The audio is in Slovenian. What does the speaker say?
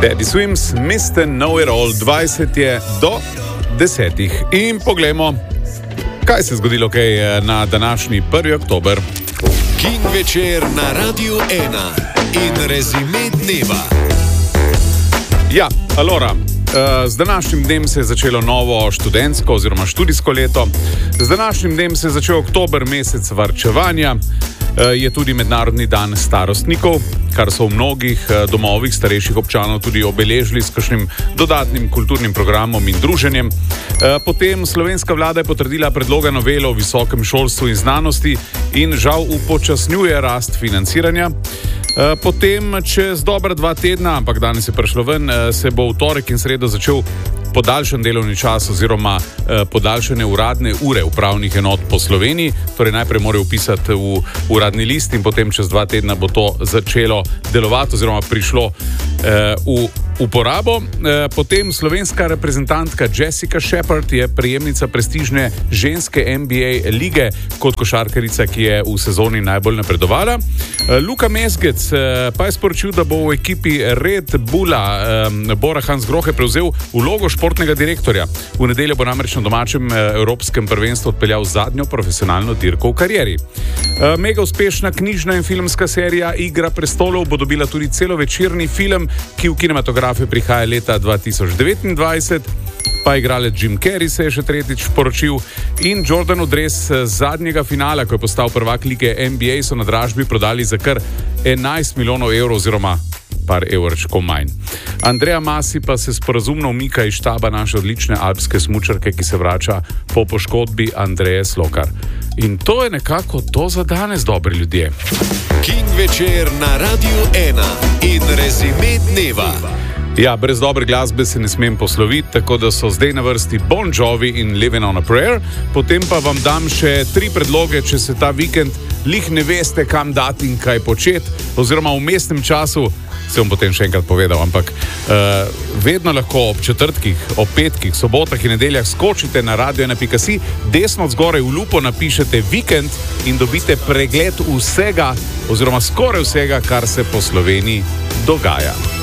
Teddy Swims, Mr. Know-It-All, 20 je do 10. In poglejmo, kaj se je zgodilo na današnji 1. oktober. King večer na Radiu 1 in rezime dneva. Ja, alora. Z današnjim dnem se je začelo novo študentsko oziroma študijsko leto. Z današnjim dnem se je začel oktober, mesec varčevanja. Je tudi mednarodni dan starostnikov, kar so v mnogih domovih starejših občanov tudi obeležili s kakšnim dodatnim kulturnim programom in druženjem. Potem slovenska vlada je potrdila predloga novele o visokem šolstvu in znanosti in žal upočasnjuje rast financiranja. Potem čez dobra 2 tedna, ampak danes je prišlo ven, se bo v torek in sredo začel podaljšan delovni čas oziroma podaljšane uradne ure upravnih enot po Sloveniji. Torej najprej morajo vpisati v uradni list in potem čez 2 tedna bo to začelo delovati oziroma prišlo v uporabo. Potem slovenska reprezentantka Jessica Shepard je prejemnica prestižne ženske NBA lige kot košarkarica, ki je v sezoni najbolj napredovala. Luka Mesgec pa je sporočil, da bo v ekipi Red Bulla Bora Hansgrohe prevzel vlogo športnega direktorja. V nedeljo bo namreč na domačem evropskem prvenstvu odpeljal zadnjo profesionalno dirko v karieri. Mega uspešna knjižna in filmska serija Igra prestolov bo dobila tudi celovečerni film, ki v kinematografe prihaja leta 2029. Pa igralec Jim Carrey se je še tretjič poročil in Jordanov dres zadnjega finala, ko je postal prvak lige NBA, so na dražbi prodali za kar 11 milijonov evrov oziroma par evrčkov manj. Andreja Masi pa se sporazumno umika iz štaba naše odlične alpske smučarke, ki se vrača po poškodbi Andreje Slokar. In to je nekako to za danes, dobri ljudje. King večer na Radiu 1 in rezime dneva. Ja, brez dobre glasbe se ne smem posloviti, tako da so zdaj na vrsti Bon Jovi in Living on a Prayer. Potem pa vam dam še 3 predloge, če se ta vikend lih ne veste, kam dati in kaj početi, oziroma v mestnem času, se bom potem še enkrat povedal, ampak vedno lahko ob četrtkih, ob petkih, sobotah in nedeljah skočite na radio1.si, desno od zgoraj v lupo napišete vikend in dobite pregled vsega, oziroma skoraj vsega, kar se po Sloveniji dogaja.